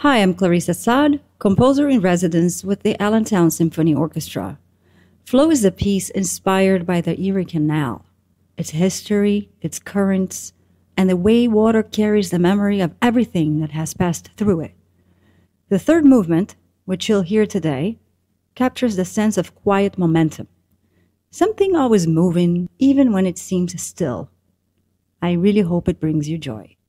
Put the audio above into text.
Hi, I'm Clarissa Saad, composer in residence with the Allentown Symphony Orchestra. Flow is a piece inspired by the Erie Canal, its history, its currents, and the way water carries the memory of everything that has passed through it. The third movement, which you'll hear today, captures the sense of quiet momentum, something always moving even when it seems still. I really hope it brings you joy.